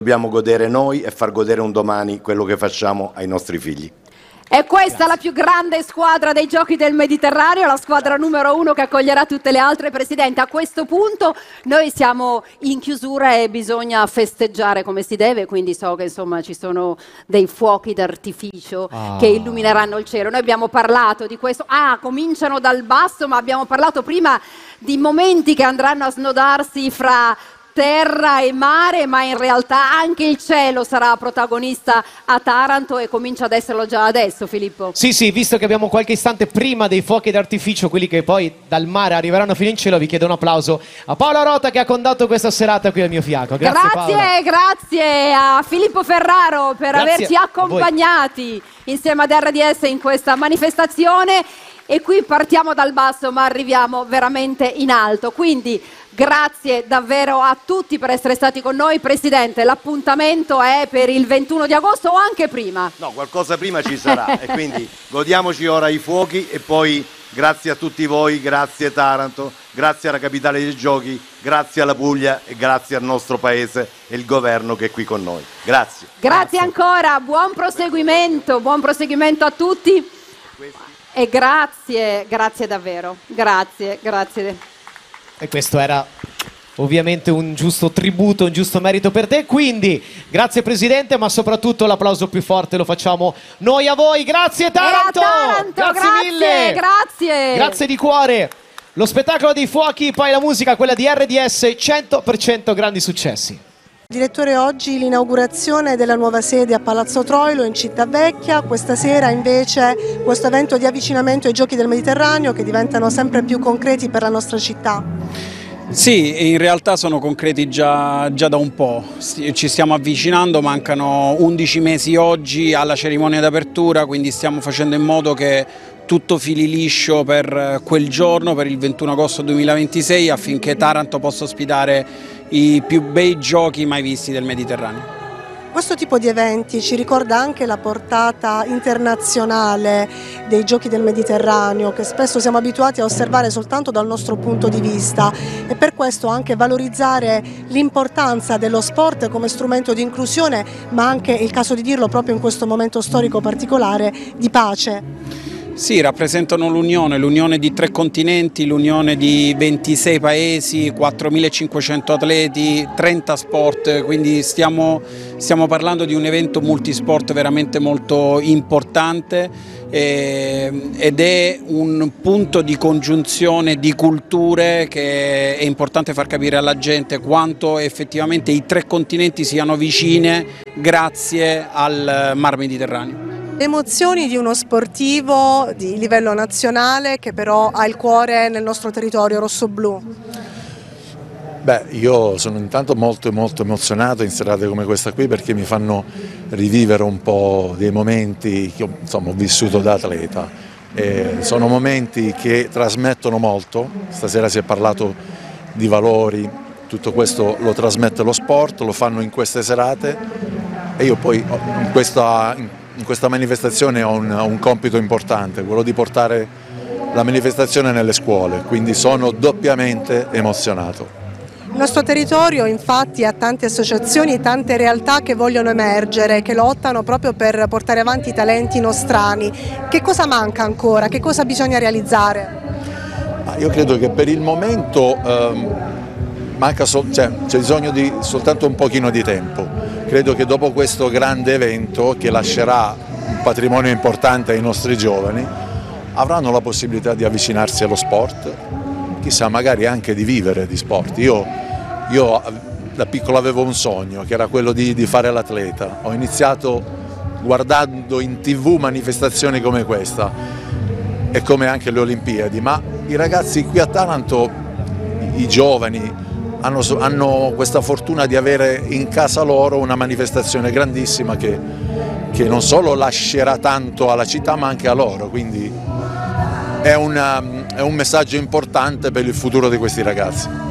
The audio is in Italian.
Dobbiamo godere noi e far godere un domani quello che facciamo ai nostri figli. E questa è la più grande squadra dei Giochi del Mediterraneo, la squadra numero 1 che accoglierà tutte le altre. Presidente, a questo punto noi siamo in chiusura e bisogna festeggiare come si deve, quindi so che insomma ci sono dei fuochi d'artificio che illumineranno il cielo. Noi abbiamo parlato di questo, cominciano dal basso, ma abbiamo parlato prima di momenti che andranno a snodarsi fra terra e mare, ma in realtà anche il cielo sarà protagonista a Taranto e comincia ad esserlo già adesso, Filippo. Sì, visto che abbiamo qualche istante prima dei fuochi d'artificio, quelli che poi dal mare arriveranno fino in cielo, vi chiedo un applauso a Paola Rota che ha condotto questa serata qui al mio fianco. Grazie a Filippo Ferraro per averci accompagnati insieme ad RDS in questa manifestazione. E qui partiamo dal basso ma arriviamo veramente in alto, quindi grazie davvero a tutti per essere stati con noi. Presidente, l'appuntamento è per il 21 di agosto o anche prima? No, qualcosa prima ci sarà e quindi godiamoci ora i fuochi e poi grazie a tutti voi, grazie Taranto, grazie alla capitale dei giochi, grazie alla Puglia e grazie al nostro paese e il governo che è qui con noi. Grazie. Grazie ancora, buon proseguimento a tutti. E grazie davvero, grazie. E questo era ovviamente un giusto tributo, un giusto merito per te, quindi grazie Presidente, ma soprattutto l'applauso più forte lo facciamo noi a voi. Grazie Taranto! Grazie mille! Grazie di cuore! Lo spettacolo dei fuochi, poi la musica, quella di RDS, 100% grandi successi. Direttore, oggi l'inaugurazione della nuova sede a Palazzo Troilo in Città Vecchia, questa sera invece questo evento di avvicinamento ai Giochi del Mediterraneo che diventano sempre più concreti per la nostra città. Sì, in realtà sono concreti già da un po', ci stiamo avvicinando, mancano 11 mesi oggi alla cerimonia d'apertura, quindi stiamo facendo in modo che tutto fili liscio per quel giorno, per il 21 agosto 2026, affinché Taranto possa ospitare i più bei giochi mai visti del Mediterraneo. Questo tipo di eventi ci ricorda anche la portata internazionale dei Giochi del Mediterraneo che spesso siamo abituati a osservare soltanto dal nostro punto di vista e per questo anche valorizzare l'importanza dello sport come strumento di inclusione, ma anche, è il caso di dirlo proprio in questo momento storico particolare, di pace. Sì, rappresentano l'unione di 3 continenti, l'unione di 26 paesi, 4.500 atleti, 30 sport, quindi stiamo parlando di un evento multisport veramente molto importante ed è un punto di congiunzione di culture che è importante far capire alla gente quanto effettivamente i 3 continenti siano vicine grazie al Mar Mediterraneo. Le emozioni di uno sportivo di livello nazionale che però ha il cuore nel nostro territorio rossoblu. Beh, io sono intanto molto emozionato in serate come questa qui perché mi fanno rivivere un po' dei momenti che insomma, ho vissuto da atleta. Sono momenti che trasmettono molto, stasera si è parlato di valori, tutto questo lo trasmette lo sport, lo fanno in queste serate e io poi in questa manifestazione ho un compito importante, quello di portare la manifestazione nelle scuole, quindi sono doppiamente emozionato. Il nostro territorio infatti ha tante associazioni e tante realtà che vogliono emergere, che lottano proprio per portare avanti i talenti nostrani. Che cosa manca ancora? Che cosa bisogna realizzare? Io credo che per il momento c'è bisogno di soltanto un pochino di tempo. Credo che dopo questo grande evento che lascerà un patrimonio importante ai nostri giovani avranno la possibilità di avvicinarsi allo sport, chissà magari anche di vivere di sport. Io da piccolo avevo un sogno che era quello di fare l'atleta, ho iniziato guardando in TV manifestazioni come questa e come anche le Olimpiadi, ma i ragazzi qui a Taranto, i giovani, hanno questa fortuna di avere in casa loro una manifestazione grandissima che non solo lascerà tanto alla città ma anche a loro, quindi è un messaggio importante per il futuro di questi ragazzi.